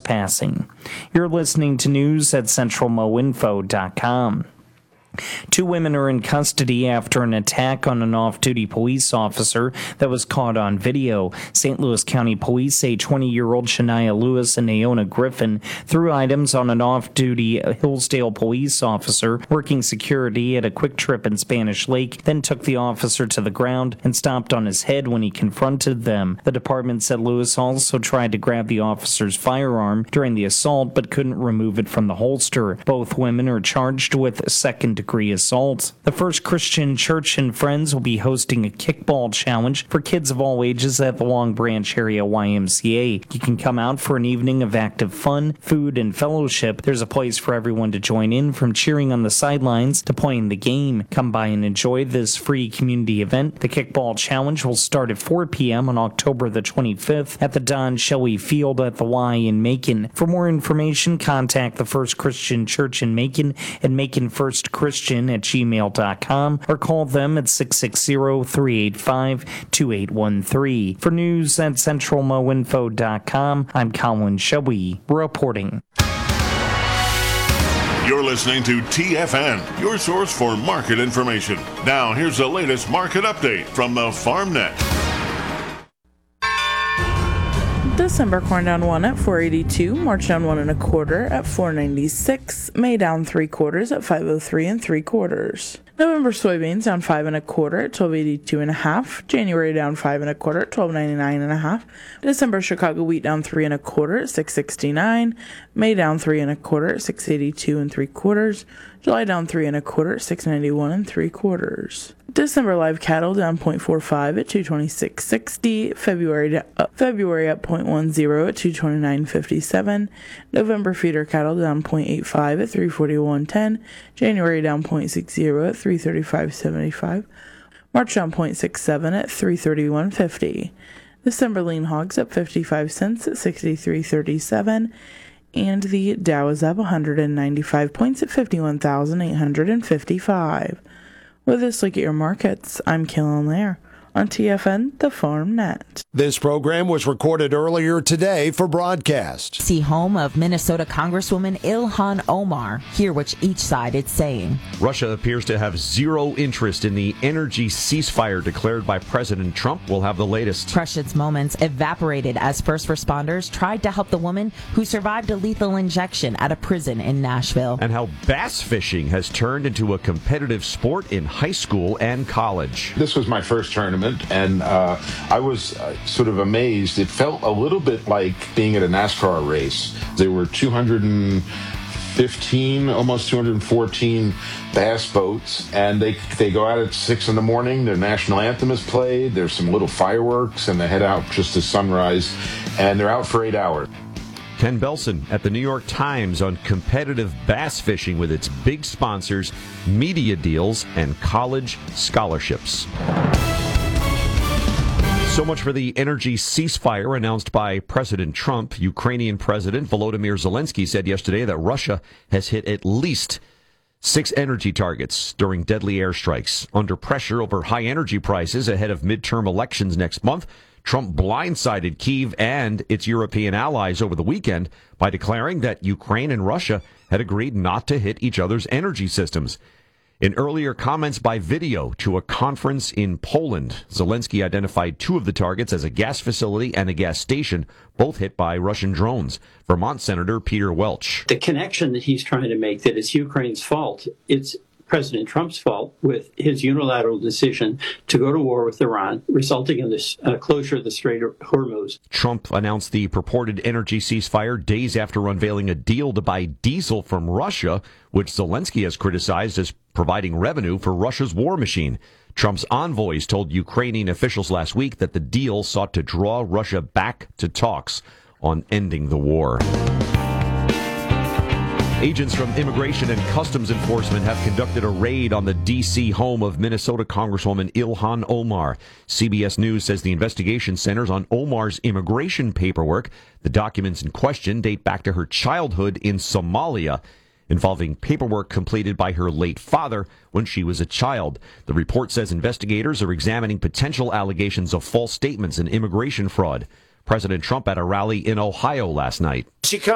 trespassing. You're listening to news at centralmoinfo.com. 2 women are in custody after an attack on an off-duty police officer that was caught on video. St. Louis County Police say 20-year-old Shania Lewis and Naona Griffin threw items on an off-duty Hillsdale police officer working security at a Quick Trip in Spanish Lake, then took the officer to the ground and stomped on his head when he confronted them. The department said Lewis also tried to grab the officer's firearm during the assault but couldn't remove it from the holster. Both women are charged with second-degree assault. The First Christian Church and Friends will be hosting a kickball challenge for kids of all ages at the Long Branch area YMCA. You can come out for an evening of active fun, food, and fellowship. There's a place for everyone to join in, from cheering on the sidelines to playing the game. Come by and enjoy this free community event. The kickball challenge will start at 4 p.m. on October the 25th at the Don Shelley Field at the Y in Macon. For more information, contact the First Christian Church in Macon at Macon First Christian at gmail.com or call them at 660-385-2813. For news at centralmoinfo.com, I'm Colin Shelby reporting. You're listening to TFN, your source for market information. Now, here's the latest market update from the FarmNet. December corn down 1 at $4.82, March down 1 1/4 at $4.96, May down 3/4 at $5.03 3/4. November soybeans down 5 1/4 at $12.82 1/2, January down 5 1/4 at $12.99 1/2, December Chicago wheat down 3 1/4 at $6.69, May down 3 1/4 at $6.82 3/4, July down 3 1/4 at $6.91 3/4. December live cattle down 0.45 at $226.60, February up 0.10 at $229.57, November feeder cattle down 0.85 at $341.10, January down 0.60 at $335.75, March down 0.67 at $331.50. December lean hogs up 55 cents at $63.37, and the Dow is up 195 points at 51,855. With this look at your markets, I'm Killen Lair on TFN, the Farm Net. This program was recorded earlier today for broadcast. See home of Minnesota Congresswoman Ilhan Omar. Hear what each side is saying. Russia appears to have zero interest in the energy ceasefire declared by President Trump. We'll have the latest. Precious moments evaporated as first responders tried to help the woman who survived a lethal injection at a prison in Nashville. And how bass fishing has turned into a competitive sport in high school and college. This was my first tournament, and I was sort of amazed. It felt a little bit like being at a NASCAR race. There were 215, almost 214 bass boats, and they go out at 6 in the morning. Their national anthem is played. There's some little fireworks, and they head out just as sunrise, and they're out for 8 hours. Ken Belson at the New York Times on competitive bass fishing with its big sponsors, media deals, and college scholarships. So much for the energy ceasefire announced by President Trump. Ukrainian President Volodymyr Zelensky said yesterday that Russia has hit at least 6 energy targets during deadly airstrikes. Under pressure over high energy prices ahead of midterm elections next month, Trump blindsided Kyiv and its European allies over the weekend by declaring that Ukraine and Russia had agreed not to hit each other's energy systems. In earlier comments by video to a conference in Poland, Zelensky identified 2 of the targets as a gas facility and a gas station, both hit by Russian drones. Vermont Senator Peter Welch. The connection that he's trying to make that it's Ukraine's fault, it's President Trump's fault with his unilateral decision to go to war with Iran, resulting in this closure of the Strait of Hormuz. Trump announced the purported energy ceasefire days after unveiling a deal to buy diesel from Russia, which Zelensky has criticized as providing revenue for Russia's war machine. Trump's envoys told Ukrainian officials last week that the deal sought to draw Russia back to talks on ending the war. Agents from Immigration and Customs Enforcement have conducted a raid on the D.C. home of Minnesota Congresswoman Ilhan Omar. CBS News says the investigation centers on Omar's immigration paperwork. The documents in question date back to her childhood in Somalia, involving paperwork completed by her late father when she was a child. The report says investigators are examining potential allegations of false statements and immigration fraud. President Trump at a rally in Ohio last night.